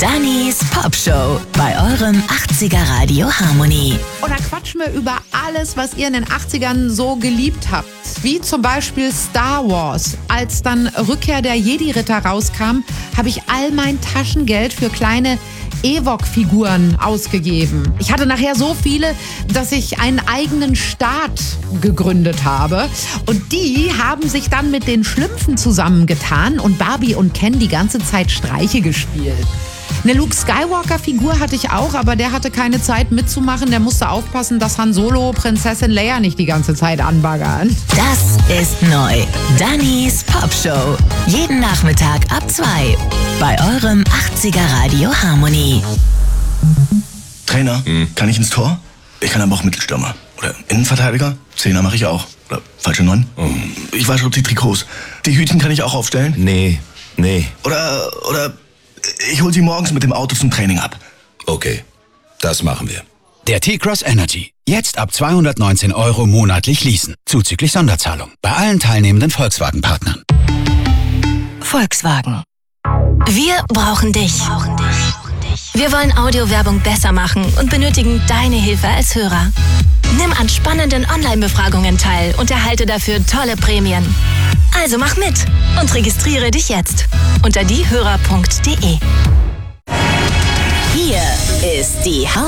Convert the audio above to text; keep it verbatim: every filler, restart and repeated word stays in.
Dannys Popshow bei eurem achtziger Radio Harmony. Und da quatschen wir über alles, was ihr in den achtzigern so geliebt habt. Wie zum Beispiel Star Wars. Als dann Rückkehr der Jedi-Ritter rauskam, habe ich all mein Taschengeld für kleine Ewok-Figuren ausgegeben. Ich hatte nachher so viele, dass ich einen eigenen Staat gegründet habe. Und die haben sich dann mit den Schlümpfen zusammengetan und Barbie und Ken die ganze Zeit Streiche gespielt. Eine Luke Skywalker-Figur hatte ich auch, aber der hatte keine Zeit mitzumachen. Der musste aufpassen, dass Han Solo Prinzessin Leia nicht die ganze Zeit anbaggern. Das ist neu. Dannys Popshow. Jeden Nachmittag ab zwei. Bei eurem achtziger Radio Harmony. Trainer, hm. kann ich ins Tor? Ich kann aber auch Mittelstürmer. Oder Innenverteidiger? Zehner mache ich auch. Oder falsche Neun? Oh. Ich wasche die Trikots. Die Hütchen kann ich auch aufstellen? Nee, nee. Oder, oder ich hol sie morgens mit dem Auto zum Training ab. Okay, das machen wir. Der T-Cross Energy. Jetzt ab zweihundertneunzehn Euro monatlich leasen. Zuzüglich Sonderzahlung. Bei allen teilnehmenden Volkswagen-Partnern. Volkswagen. Wir brauchen dich. Wir wollen Audiowerbung besser machen und benötigen deine Hilfe als Hörer. Nimm an spannenden Online-Befragungen teil und erhalte dafür tolle Prämien. Also mach mit und registriere dich jetzt unter diehörer punkt de. Hier ist die